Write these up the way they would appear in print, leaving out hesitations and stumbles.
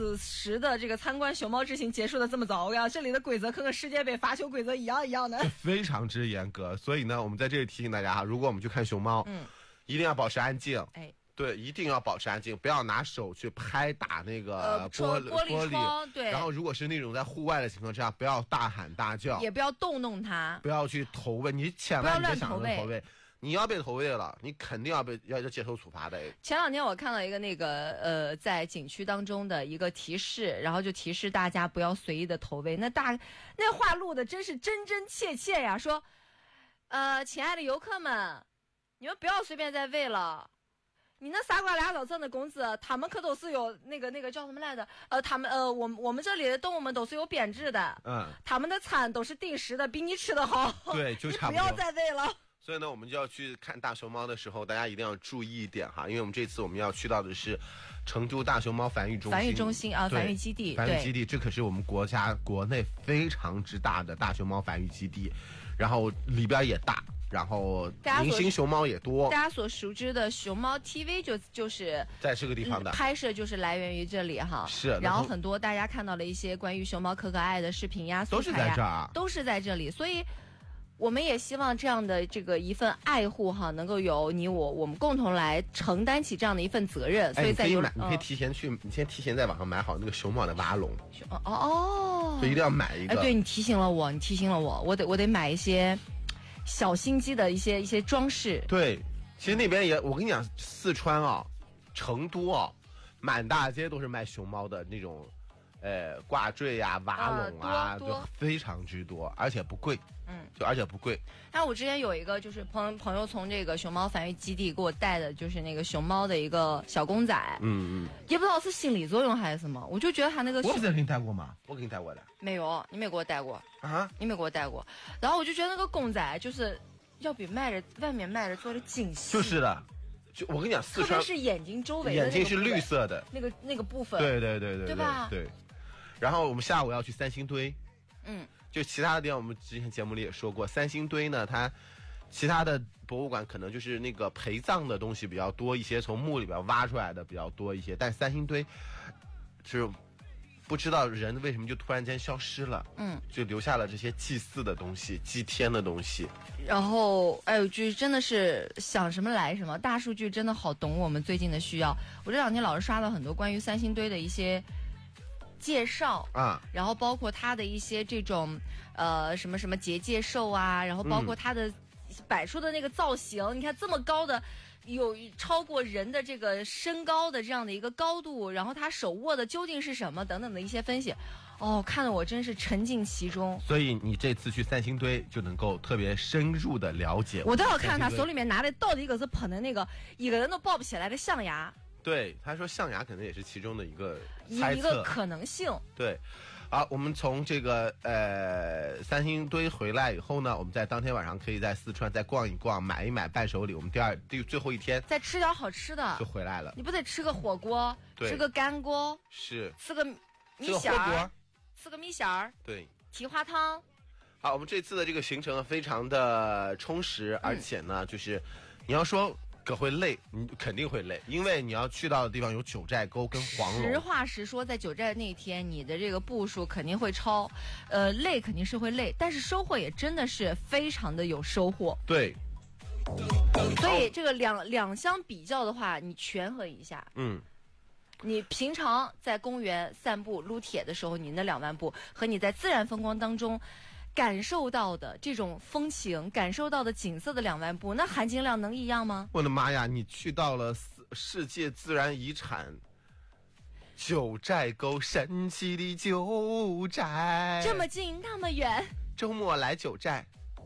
此时的这个参观熊猫之行结束的这么早呀？这里的规则跟世界杯罚球规则一样的， 非常之严格。所以呢，我们在这里提醒大家哈，如果我们去看熊猫，一定要保持安静。哎。对，一定要保持安静，不要拿手去拍打那个玻璃窗。对。 然后，如果是那种在户外的情况之下，不要大喊大叫， 也不要动弄它， 不要去投喂，你千万别想着投喂。你要被投喂了，你肯定要接受处罚的。 前2天我看到一个那个在景区当中的一个提示，然后就提示大家不要随意的投喂。那话录的真是真真切切呀，说，亲爱的游客们，你们不要随便再喂了。你那3块2毛挣的工资，他们可都是有那个叫什么来着？他们我们这里的动物们都是有编制的，他们的餐都是定时的，比你吃的好。 对，就差不多。 你不要再喂了。 所以呢，我们就要去看大熊猫的时候，大家一定要注意一点哈，因为我们这次我们要去到的是成都大熊猫繁育中心啊， 繁育基地， 繁育基地，这可是我们国内非常之大的大熊猫繁育基地，然后里边也大。然后明星熊猫也多， 大家所熟知的熊猫 TV 就是在这个地方的拍摄，就是来源于这里哈。 是， 然后很多大家看到了一些关于熊猫可爱的视频呀、 都是在这儿， 都是在这里。所以我们也希望这样的这个一份爱护哈，能够由你我们共同来承担起这样的一份责任。所以在你可以提前去，你先提前在网上买好那个熊猫的蛙笼。 所以一定要买一个。 对，你提醒了我，我得买一些小心机的一些装饰。 对，其实那边也，我跟你讲，四川啊，成都啊，满大街都是卖熊猫的那种，挂坠呀、蛙笼啊，就非常之多，而且不贵。而且不贵。 但我之前有一个就是朋友从这个熊猫繁育基地给我带的，就是那个熊猫的一个小公仔。也不知道是心理作用还是什么，我就觉得他那个。 我不是给你带过吗？我给你带过的。 没有，你没给我带过啊？ 你没给我带过。然后我就觉得那个公仔就是要比外面卖的做的精细。 就是的。就我跟你讲，四川特别是眼睛周围的眼睛是绿色的那个部分。 对吧？ 对。然后我们下午要去三星堆。就其他的地方，我们之前节目里也说过，三星堆呢，它其他的博物馆可能就是那个陪葬的东西比较多一些，从墓里边挖出来的比较多一些，但三星堆就是不知道人为什么就突然间消失了，就留下了这些祭祀的东西、祭天的东西。 然后，就真的是想什么来什么，大数据真的好懂我们最近的需要。我这2天老是刷到很多关于三星堆的一些介绍啊，然后包括它的一些这种什么结界兽啊，然后包括它的摆出的那个造型，你看这么高的，有超过人的这个身高的这样的一个高度，然后它手握的究竟是什么等等的一些分析，看得我真是沉浸其中。 所以你这次去三星堆就能够特别深入的了解。 我都要看他手里面拿的到底一个是捧的那个一个人都抱不起来的象牙。 对，他说象牙可能也是其中的一个可能性。 对，好，我们从这个三星堆回来以后呢，我们在当天晚上可以在四川再逛一逛，买一买伴手礼。我们最后一天再吃点好吃的就回来了。 你不得吃个火锅，吃个干锅， 是吃个米线儿，吃个米线儿， 对， 蹄花汤。 好，我们这次的这个行程非常的充实，而且呢，就是你要说会累，你肯定会累，因为你要去到的地方有九寨沟跟黄龙。 实话实说，在九寨那天，你的这个步数肯定会超，累肯定是会累，但是收获也真的是非常的有收获。 对， 所以这个两相比较的话，你权衡一下，你平常在公园散步撸铁的时候，你那2万步和你在自然风光当中感受到的这种风情，感受到的景色的2万步，那含金量能一样吗？ 我的妈呀，你去到了世界自然遗产九寨沟，神奇的九寨， 这么近那么远， 周末来九寨。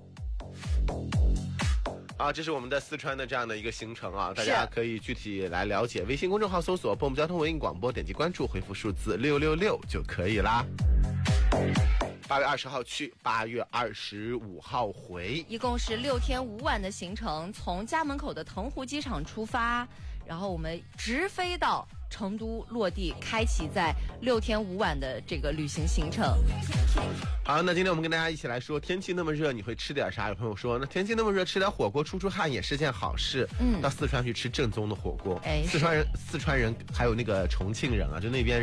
这是我们的四川的这样的一个行程啊，大家可以具体来了解。微信公众号搜索“蹦蹦交通文艺广播”，点击关注，回复数字666就可以啦。8月20号去，8月25号回， 一共是6天5晚的行程，从家门口的腾湖机场出发，然后我们直飞到成都落地，开启在6天5晚的这个旅行行程。 好，那今天我们跟大家一起来说，天气那么热，你会吃点啥？有朋友说，那天气那么热，吃点火锅出汗也是件好事。到四川去吃正宗的火锅。四川人还有那个重庆人啊，就那边人